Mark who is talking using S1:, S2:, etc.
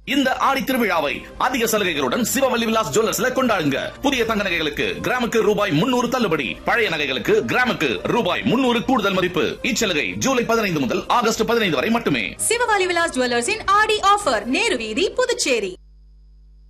S1: இந்த ஆடி திருவிழாவை அதிக சலுகைகளுடன் சிவவல்லி விலாஸ் ஜுவல்லர்ஸ்ல கொண்டாடுங்க. புதிய தங்க நகைகளுக்கு கிராமுக்கு ரூபாய் 300 தள்ளுபடி, பழைய நகைகளுக்கு கிராமுக்கு ரூபாய் 300 கூடுதல் மதிப்பு. இச்சலுகை ஜூலை 15 முதல் ஆகஸ்ட் 15 வரை மட்டுமே.
S2: சிவவல்லி விலாஸ் ஜுவல்லர்ஸின் ஆடி ஆஃபர், நேரு வீதி, புதுச்சேரி.